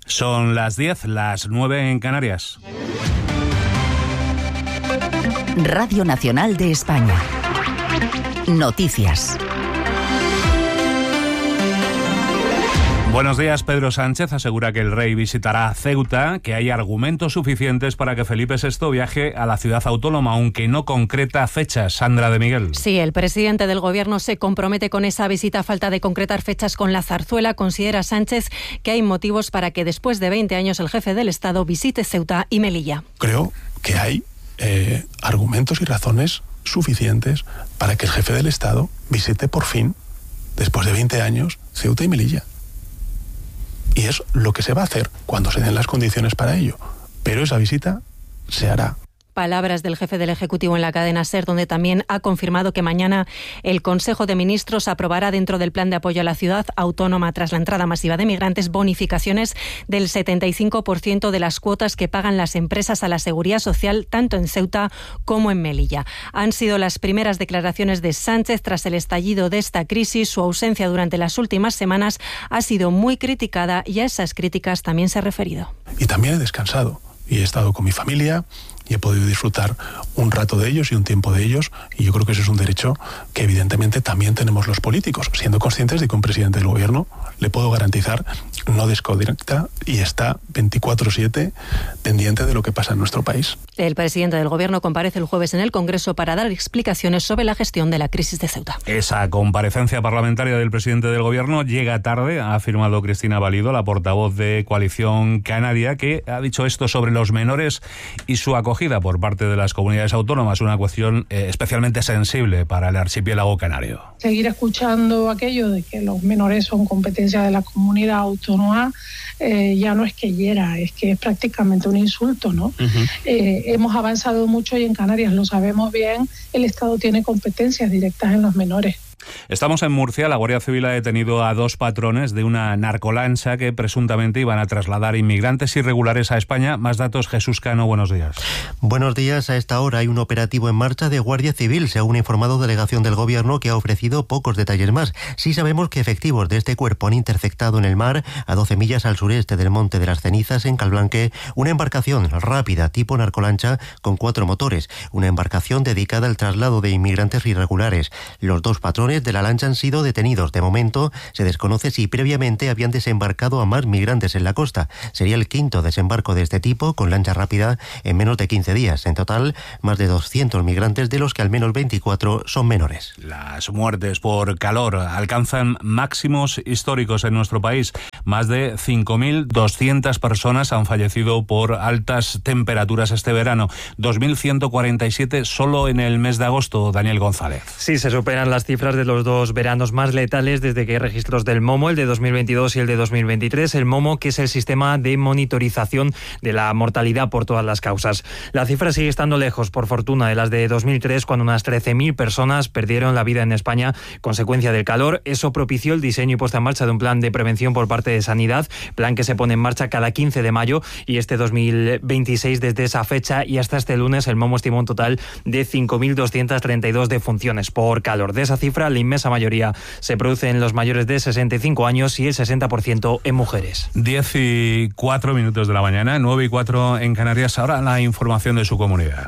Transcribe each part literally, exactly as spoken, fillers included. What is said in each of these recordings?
Son las diez, las nueve en Canarias. Radio Nacional de España. Noticias. Buenos días. Pedro Sánchez asegura que el rey visitará Ceuta, que hay argumentos suficientes para que Felipe sexto viaje a la ciudad autónoma, aunque no concreta fechas. Sandra de Miguel. Sí, el presidente del Gobierno se compromete con esa visita a falta de concretar fechas con la zarzuela. Considera Sánchez que hay motivos para que después de veinte años el jefe del Estado visite Ceuta y Melilla. Creo que hay eh, argumentos y razones suficientes para que el jefe del Estado visite por fin, después de veinte años, Ceuta y Melilla. Y es lo que se va a hacer cuando se den las condiciones para ello. Pero esa visita se hará. Palabras del jefe del Ejecutivo en la cadena SER, donde también ha confirmado que mañana el Consejo de Ministros aprobará dentro del plan de apoyo a la ciudad autónoma tras la entrada masiva de migrantes bonificaciones del setenta y cinco por ciento de las cuotas que pagan las empresas a la seguridad social, tanto en Ceuta como en Melilla. Han sido las primeras declaraciones de Sánchez tras el estallido de esta crisis. Su ausencia durante las últimas semanas ha sido muy criticada y a esas críticas también se ha referido. Y también he descansado y he estado con mi familia y he podido disfrutar un rato de ellos y un tiempo de ellos, y yo creo que eso es un derecho que evidentemente también tenemos los políticos, siendo conscientes de que un presidente del gobierno, le puedo garantizar, no desconecta y está veinticuatro siete pendiente de lo que pasa en nuestro país. El presidente del Gobierno comparece el jueves en el Congreso para dar explicaciones sobre la gestión de la crisis de Ceuta. Esa comparecencia parlamentaria del presidente del Gobierno llega tarde, ha afirmado Cristina Valido, la portavoz de Coalición Canaria, que ha dicho esto sobre los menores y su acogida por parte de las comunidades autónomas, una cuestión eh, especialmente sensible para el archipiélago canario. Seguir escuchando aquello de que los menores son competencia de la comunidad autónoma eh, ya no es que hiera, es que es prácticamente un insulto, ¿no? Uh-huh. Eh, hemos avanzado mucho y en Canarias lo sabemos bien, el Estado tiene competencias directas en los menores. Estamos en Murcia. La Guardia Civil ha detenido a dos patrones de una narcolancha que presuntamente iban a trasladar inmigrantes irregulares a España. Más datos, Jesús Cano, buenos días. Buenos días. A esta hora hay un operativo en marcha de Guardia Civil, según ha informado delegación del Gobierno, que ha ofrecido pocos detalles más. Sí sabemos que efectivos de este cuerpo han interceptado en el mar, a doce millas al sureste del Monte de las Cenizas, en Calblanque, una embarcación rápida tipo narcolancha con cuatro motores, una embarcación dedicada al traslado de inmigrantes irregulares. Los dos patrones de la lancha han sido detenidos. De momento, se desconoce si previamente habían desembarcado a más migrantes en la costa. Sería el quinto desembarco de este tipo con lancha rápida en menos de quince días. En total, más de doscientos migrantes, de los que al menos veinticuatro son menores. Las muertes por calor alcanzan máximos históricos en nuestro país. Más de cinco mil doscientas personas han fallecido por altas temperaturas este verano. dos mil ciento cuarenta y siete solo en el mes de agosto. Daniel González. Sí, se superan las cifras de los dos veranos más letales desde que hay registros del MOMO, el de dos mil veintidós y el de dos mil veintitrés. El MOMO, que es el sistema de monitorización de la mortalidad por todas las causas. La cifra sigue estando lejos, por fortuna, de las de dos mil tres, cuando unas trece mil personas perdieron la vida en España consecuencia del calor. Eso propició el diseño y puesta en marcha de un plan de prevención por parte de Sanidad, plan que se pone en marcha cada quince de mayo, y este dos mil veintiséis, desde esa fecha y hasta este lunes, el MOMO estimó un total de cinco mil doscientas treinta y dos defunciones por calor. De esa cifra, la inmensa mayoría se produce en los mayores de sesenta y cinco años y el sesenta por ciento en mujeres. diez y cuatro minutos de la mañana, nueve y cuatro en Canarias. Ahora la información de su comunidad.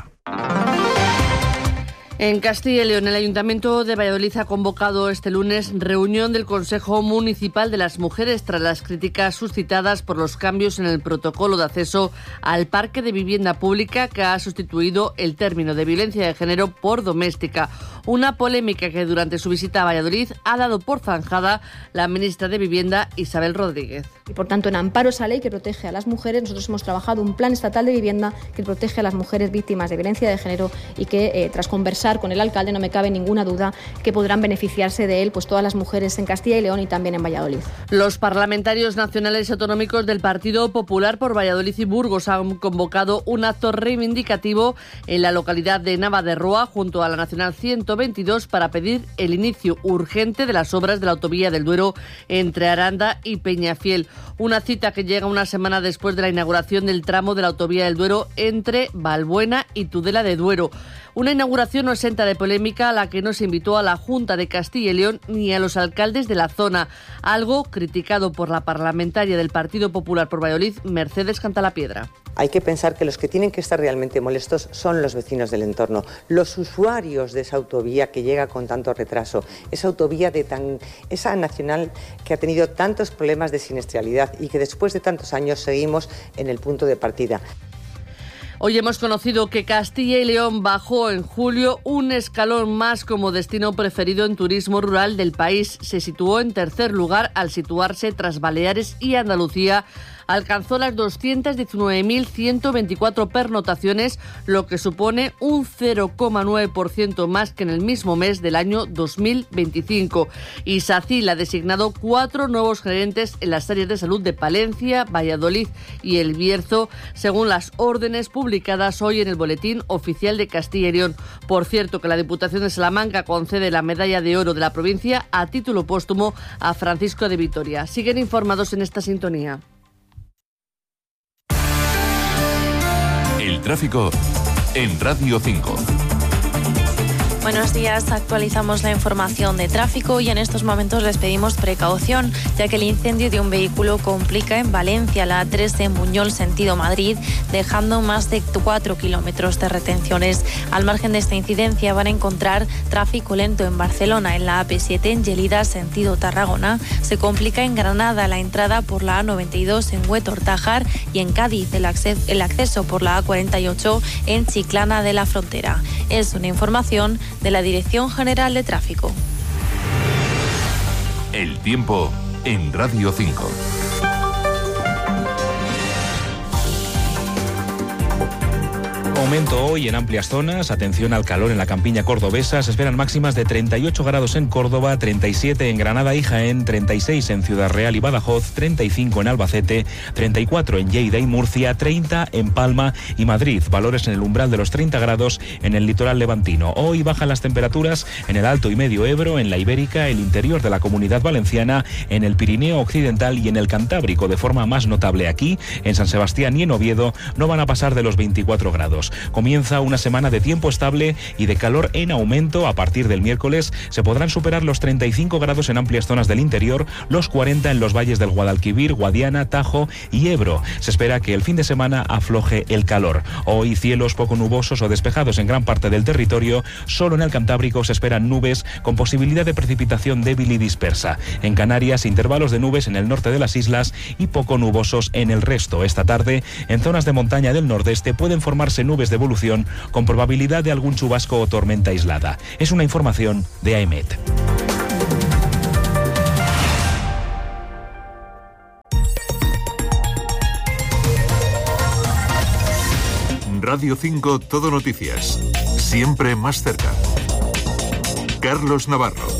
En Castilla y León, el Ayuntamiento de Valladolid ha convocado este lunes reunión del Consejo Municipal de las Mujeres tras las críticas suscitadas por los cambios en el protocolo de acceso al parque de vivienda pública, que ha sustituido el término de violencia de género por doméstica. Una polémica que durante su visita a Valladolid ha dado por zanjada la ministra de Vivienda, Isabel Rodríguez. Y por tanto, en amparo a esa ley que protege a las mujeres, nosotros hemos trabajado un plan estatal de vivienda que protege a las mujeres víctimas de violencia de género y que, eh, tras conversar con el alcalde, no me cabe ninguna duda que podrán beneficiarse de él pues todas las mujeres en Castilla y León y también en Valladolid. Los parlamentarios nacionales y autonómicos del Partido Popular por Valladolid y Burgos han convocado un acto reivindicativo en la localidad de Nava de Roa, junto a la Nacional ciento veintidós, para pedir el inicio urgente de las obras de la autovía del Duero entre Aranda y Peñafiel. Una cita que llega una semana después de la inauguración del tramo de la autovía del Duero entre Valbuena y Tudela de Duero. Una inauguración no exenta de polémica a la que no se invitó a la Junta de Castilla y León ni a los alcaldes de la zona, algo criticado por la parlamentaria del Partido Popular por Valladolid, Mercedes Cantalapiedra. Hay que pensar que los que tienen que estar realmente molestos son los vecinos del entorno, los usuarios de esa autovía que llega con tanto retraso, esa autovía de tan, esa nacional que ha tenido tantos problemas de siniestralidad y que después de tantos años seguimos en el punto de partida. Hoy hemos conocido que Castilla y León bajó en julio un escalón más como destino preferido en turismo rural del país. Se situó en tercer lugar al situarse tras Baleares y Andalucía. Alcanzó las doscientas diecinueve mil ciento veinticuatro pernoctaciones, lo que supone un cero coma nueve por ciento más que en el mismo mes del año dos mil veinticinco. Y SACIL ha designado cuatro nuevos gerentes en las áreas de salud de Palencia, Valladolid y El Bierzo, según las órdenes publicadas hoy en el Boletín Oficial de Castilla y León. Por cierto, que la Diputación de Salamanca concede la medalla de oro de la provincia a título póstumo a Francisco de Vitoria. Siguen informados en esta sintonía. El tráfico en Radio cinco. Buenos días, actualizamos la información de tráfico y en estos momentos les pedimos precaución, ya que el incendio de un vehículo complica en Valencia la A tres en Buñol sentido Madrid, dejando más de cuatro kilómetros de retenciones. Al margen de esta incidencia van a encontrar tráfico lento en Barcelona, en la A P siete en Gelida sentido Tarragona, se complica en Granada la entrada por la A noventa y dos en Huetor-Tájar y en Cádiz el acceso, el acceso por la A cuarenta y ocho en Chiclana de la Frontera. Es una información de la Dirección General de Tráfico. El tiempo en Radio cinco. Aumento hoy en amplias zonas, atención al calor en la campiña cordobesa, se esperan máximas de treinta y ocho grados en Córdoba, treinta y siete en Granada y Jaén, treinta y seis en Ciudad Real y Badajoz, treinta y cinco en Albacete, treinta y cuatro en Lleida y Murcia, treinta en Palma y Madrid, valores en el umbral de los treinta grados en el litoral levantino. Hoy bajan las temperaturas en el Alto y Medio Ebro, en la Ibérica, el interior de la Comunidad Valenciana, en el Pirineo Occidental y en el Cantábrico, de forma más notable aquí, en San Sebastián y en Oviedo, no van a pasar de los veinticuatro grados. Comienza una semana de tiempo estable y de calor en aumento. A partir del miércoles se podrán superar los treinta y cinco grados en amplias zonas del interior, los cuarenta en los valles del Guadalquivir, Guadiana, Tajo y Ebro. Se espera que el fin de semana afloje el calor. Hoy cielos poco nubosos o despejados en gran parte del territorio. Solo en el Cantábrico se esperan nubes con posibilidad de precipitación débil y dispersa. En Canarias, intervalos de nubes en el norte de las islas y poco nubosos en el resto. Esta tarde, en zonas de montaña del nordeste pueden formarse nubes de evolución con probabilidad de algún chubasco o tormenta aislada. Es una información de A E M E T. Radio cinco Todo Noticias. Siempre más cerca. Carlos Navarro.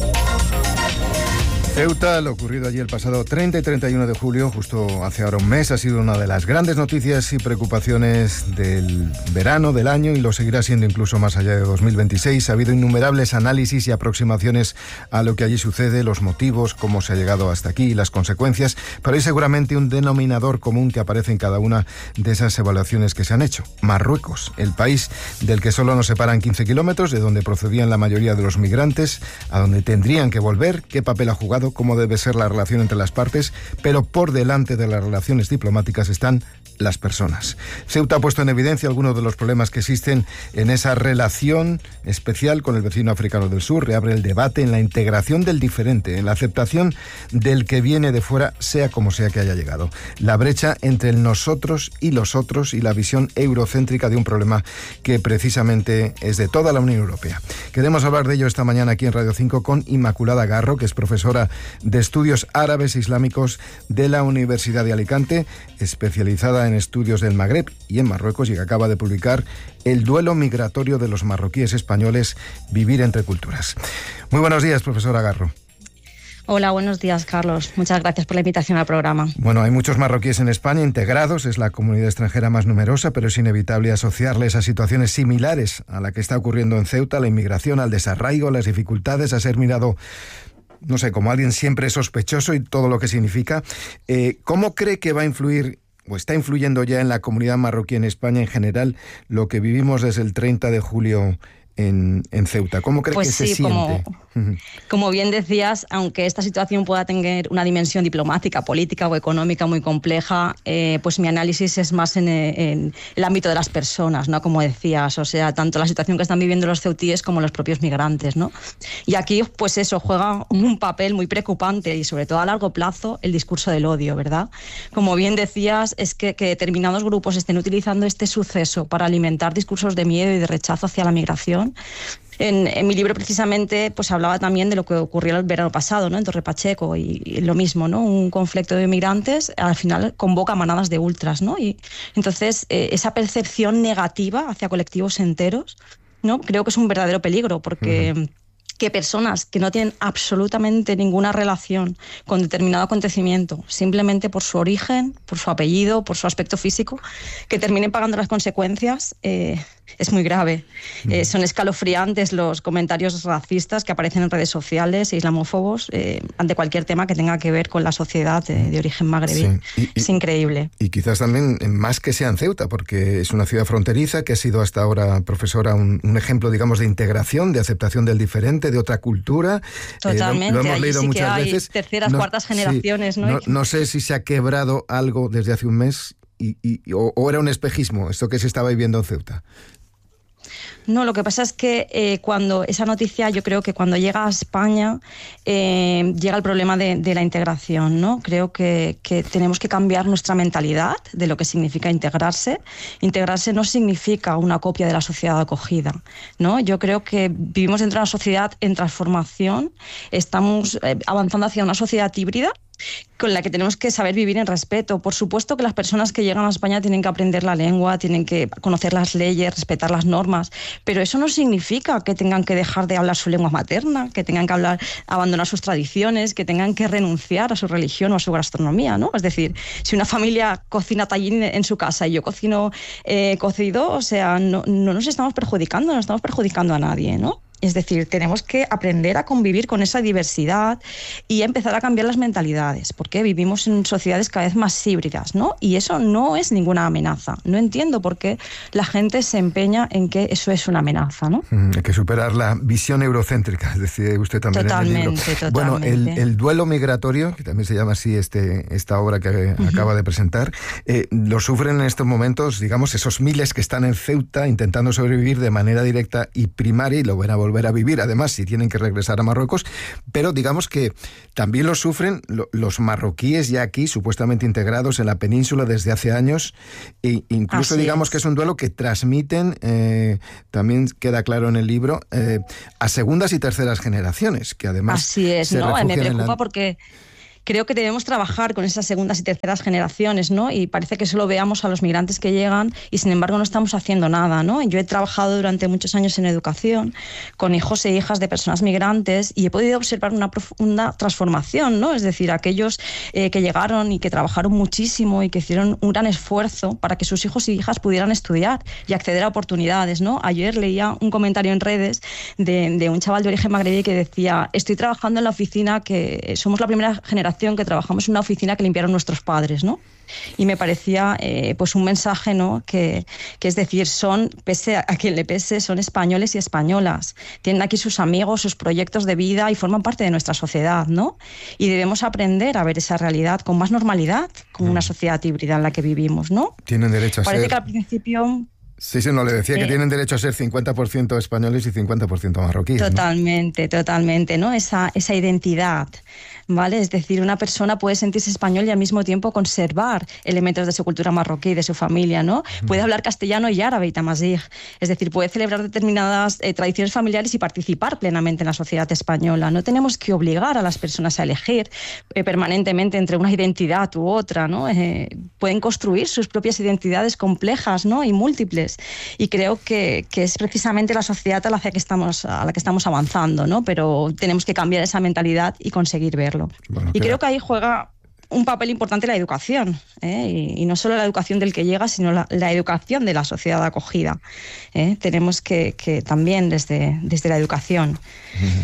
Ceuta, lo ocurrido allí el pasado treinta y treinta y uno de julio, justo hace ahora un mes, ha sido una de las grandes noticias y preocupaciones del verano, del año, y lo seguirá siendo incluso más allá de dos mil veintiséis. Ha habido innumerables análisis y aproximaciones a lo que allí sucede, los motivos, cómo se ha llegado hasta aquí y las consecuencias, pero hay seguramente un denominador común que aparece en cada una de esas evaluaciones que se han hecho. Marruecos, el país del que solo nos separan quince kilómetros, de donde procedían la mayoría de los migrantes, a donde tendrían que volver, qué papel ha jugado, cómo debe ser la relación entre las partes, pero por delante de las relaciones diplomáticas están las personas. Ceuta ha puesto en evidencia algunos de los problemas que existen en esa relación especial con el vecino africano del sur, reabre el debate en la integración del diferente, en la aceptación del que viene de fuera, sea como sea que haya llegado. La brecha entre el nosotros y los otros y la visión eurocéntrica de un problema que precisamente es de toda la Unión Europea. Queremos hablar de ello esta mañana aquí en Radio cinco con Inmaculada Garro, que es profesora de Estudios Árabes e Islámicos de la Universidad de Alicante, especializada en estudios del Magreb y en Marruecos, y que acaba de publicar El duelo migratorio de los marroquíes españoles, vivir entre culturas. Muy buenos días, profesora Garro. Hola, buenos días, Carlos. Muchas gracias por la invitación al programa. Bueno, hay muchos marroquíes en España integrados, es la comunidad extranjera más numerosa, pero es inevitable asociarles a situaciones similares a la que está ocurriendo en Ceuta, la inmigración, al desarraigo, las dificultades a ser mirado no sé, como alguien siempre sospechoso y todo lo que significa, eh, ¿cómo cree que va a influir o está influyendo ya en la comunidad marroquí en España en general lo que vivimos desde el treinta de julio en, en Ceuta? ¿Cómo cree pues que sí, se siente? Como, como bien decías, aunque esta situación pueda tener una dimensión diplomática, política o económica muy compleja, eh, pues mi análisis es más en, en el ámbito de las personas, ¿no? Como decías, o sea, tanto la situación que están viviendo los ceutíes como los propios migrantes, ¿no? Y aquí, pues eso, juega un papel muy preocupante y sobre todo a largo plazo el discurso del odio, ¿verdad? Como bien decías, es que, que determinados grupos estén utilizando este suceso para alimentar discursos de miedo y de rechazo hacia la migración. En, en mi libro precisamente pues hablaba también de lo que ocurrió el verano pasado, ¿no? En Torre Pacheco y, y lo mismo, ¿no? Un conflicto de inmigrantes al final convoca manadas de ultras, ¿no? Y entonces eh, esa percepción negativa hacia colectivos enteros, ¿no? Creo que es un verdadero peligro porque uh-huh. que personas que no tienen absolutamente ninguna relación con determinado acontecimiento, simplemente por su origen, por su apellido, por su aspecto físico, que terminen pagando las consecuencias, eh, es muy grave. Mm. Eh, son escalofriantes los comentarios racistas que aparecen en redes sociales e islamófobos eh, ante cualquier tema que tenga que ver con la sociedad de, de origen magrebí. Sí. Y, y, es increíble. Y quizás también más que sea en Ceuta, porque es una ciudad fronteriza que ha sido hasta ahora, profesora, un, un ejemplo, digamos, de integración, de aceptación del diferente, de otra cultura. Totalmente. Eh, lo, lo hemos leído sí muchas que hay veces. Terceras, no, cuartas generaciones, sí, ¿no? ¿no? No sé si se ha quebrado algo desde hace un mes y, y, o, o era un espejismo esto que se estaba viviendo en Ceuta. No, lo que pasa es que eh, cuando esa noticia, yo creo que cuando llega a España eh, llega el problema de, de la integración, ¿no? Creo que, que tenemos que cambiar nuestra mentalidad de lo que significa integrarse. Integrarse no significa una copia de la sociedad acogida, ¿no? Yo creo que vivimos dentro de una sociedad en transformación, estamos eh, avanzando hacia una sociedad híbrida con la que tenemos que saber vivir en respeto. Por supuesto que las personas que llegan a España tienen que aprender la lengua, tienen que conocer las leyes, respetar las normas, pero eso no significa que tengan que dejar de hablar su lengua materna, que tengan que hablar, abandonar sus tradiciones, que tengan que renunciar a su religión o a su gastronomía, ¿no? Es decir, si una familia cocina tallín en su casa y yo cocino eh, cocido, o sea, no, no nos estamos perjudicando, no estamos perjudicando a nadie, ¿no? Es decir, tenemos que aprender a convivir con esa diversidad y empezar a cambiar las mentalidades, porque vivimos en sociedades cada vez más híbridas, ¿no? Y eso no es ninguna amenaza. No entiendo por qué la gente se empeña en que eso es una amenaza, ¿no? Mm, hay que superar la visión eurocéntrica, decía usted también totalmente, en el libro. Totalmente. Bueno, el, el duelo migratorio, que también se llama así este, esta obra que uh-huh. acaba de presentar, eh, lo sufren en estos momentos, digamos, esos miles que están en Ceuta intentando sobrevivir de manera directa y primaria y lo van a volver a vivir, además, si tienen que regresar a Marruecos, pero digamos que también lo sufren lo, los marroquíes ya aquí, supuestamente integrados en la península desde hace años, e incluso Así digamos es. que es un duelo que transmiten, eh, también queda claro en el libro, eh, a segundas y terceras generaciones, que además Así es, se ¿no? Me preocupa la... porque creo que debemos trabajar con esas segundas y terceras generaciones, ¿no? Y parece que solo veamos a los migrantes que llegan y sin embargo no estamos haciendo nada, ¿no? Yo he trabajado durante muchos años en educación con hijos e hijas de personas migrantes y he podido observar una profunda transformación, ¿no? Es decir, aquellos eh, que llegaron y que trabajaron muchísimo y que hicieron un gran esfuerzo para que sus hijos y hijas pudieran estudiar y acceder a oportunidades, ¿no? Ayer leía un comentario en redes de, de un chaval de origen magrebí que decía: estoy trabajando en la oficina que somos la primera generación que trabajamos en una oficina que limpiaron nuestros padres, ¿no? Y me parecía eh, pues un mensaje, ¿no? Que, que es decir, son, pese a quien le pese, son españoles y españolas. Tienen aquí sus amigos, sus proyectos de vida y forman parte de nuestra sociedad, ¿no? Y debemos aprender a ver esa realidad con más normalidad, como una sociedad híbrida en la que vivimos, ¿no? Tienen derecho a Parece ser... que al principio... Sí, sí, no, le decía eh, que tienen derecho a ser cincuenta por ciento españoles y cincuenta por ciento marroquíes. Totalmente, ¿no? totalmente, ¿no? Esa, esa identidad, ¿vale? Es decir, una persona puede sentirse español y al mismo tiempo conservar elementos de su cultura marroquí, de su familia, ¿no? Puede hablar castellano y árabe y tamazigh. Es decir, puede celebrar determinadas eh, tradiciones familiares y participar plenamente en la sociedad española. No tenemos que obligar a las personas a elegir eh, permanentemente entre una identidad u otra, ¿no? Eh, pueden construir sus propias identidades complejas, ¿no? Y múltiples. Y creo que, que es precisamente la sociedad a la que estamos, a la que estamos avanzando, ¿no? Pero tenemos que cambiar esa mentalidad y conseguir verlo. Bueno, y creo que ahí juega un papel importante la educación, ¿eh? y, y no solo la educación del que llega, sino la, la educación de la sociedad acogida. ¿eh? Tenemos que, que también desde, desde la educación. Uh-huh.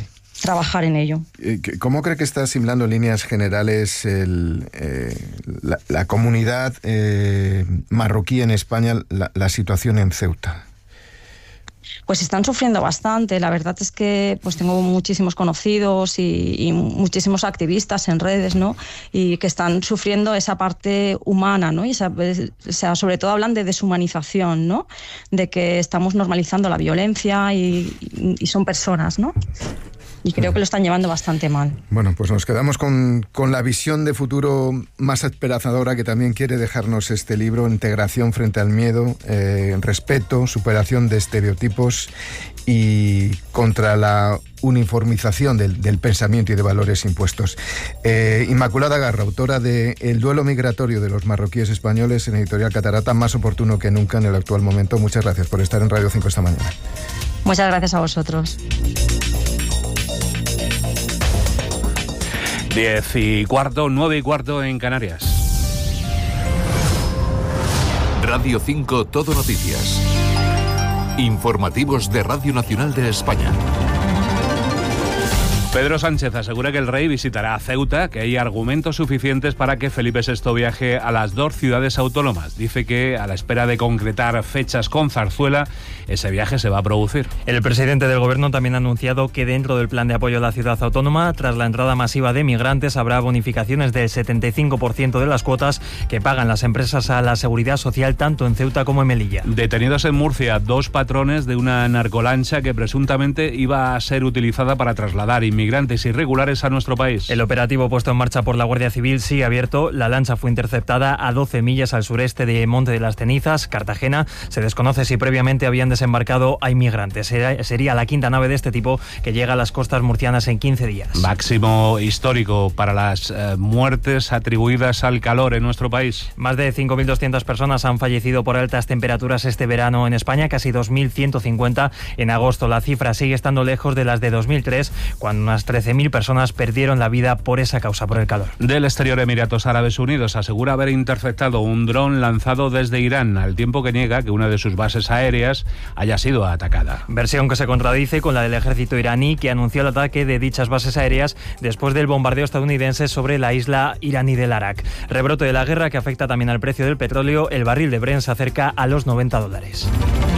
trabajar en ello. ¿Cómo cree que está asimilando en líneas generales el, eh, la, la comunidad eh, marroquí en España la, la situación en Ceuta? Pues están sufriendo bastante. La verdad es que pues tengo muchísimos conocidos y, y muchísimos activistas en redes, ¿no? Y que están sufriendo esa parte humana, ¿no? Y esa, o sea, sobre todo hablan de deshumanización, ¿no? De que estamos normalizando la violencia y, y son personas, ¿no? Y creo que lo están llevando bastante mal. Bueno, pues nos quedamos con, con la visión de futuro más esperanzadora que también quiere dejarnos este libro, Integración frente al miedo, eh, respeto, superación de estereotipos y contra la uniformización del, del pensamiento y de valores impuestos. Eh, Inmaculada Garra, autora de El duelo migratorio de los marroquíes españoles en Editorial Catarata, más oportuno que nunca en el actual momento. Muchas gracias por estar en Radio cinco esta mañana. Muchas gracias a vosotros. Diez y cuarto, nueve y cuarto en Canarias. Radio cinco Todo Noticias. Informativos de Radio Nacional de España. Pedro Sánchez asegura que el rey visitará Ceuta, que hay argumentos suficientes para que Felipe sexto viaje a las dos ciudades autónomas. Dice que, a la espera de concretar fechas con Zarzuela, ese viaje se va a producir. El presidente del Gobierno también ha anunciado que dentro del plan de apoyo a la ciudad autónoma, tras la entrada masiva de migrantes, habrá bonificaciones del setenta y cinco por ciento de las cuotas que pagan las empresas a la seguridad social tanto en Ceuta como en Melilla. Detenidos en Murcia dos patrones de una narcolancha que presuntamente iba a ser utilizada para trasladar inmigrantes Inmigrantes irregulares a nuestro país. El operativo puesto en marcha por la Guardia Civil sigue abierto. La lancha fue interceptada a doce millas al sureste de Monte de las Cenizas, Cartagena. Se desconoce si previamente habían desembarcado a inmigrantes. Sería la quinta nave de este tipo que llega a las costas murcianas en quince días. Máximo histórico para las eh, muertes atribuidas al calor en nuestro país. Más de cinco mil doscientas personas han fallecido por altas temperaturas este verano en España, casi dos mil ciento cincuenta en agosto. La cifra sigue estando lejos de las de dos mil tres, cuando unas trece mil personas perdieron la vida por esa causa, por el calor. Del exterior, Emiratos Árabes Unidos asegura haber interceptado un dron lanzado desde Irán, al tiempo que niega que una de sus bases aéreas haya sido atacada. Versión que se contradice con la del ejército iraní, que anunció el ataque de dichas bases aéreas después del bombardeo estadounidense sobre la isla iraní del Arak. Rebrote de la guerra que afecta también al precio del petróleo. El barril de Brent se acerca a los noventa dólares.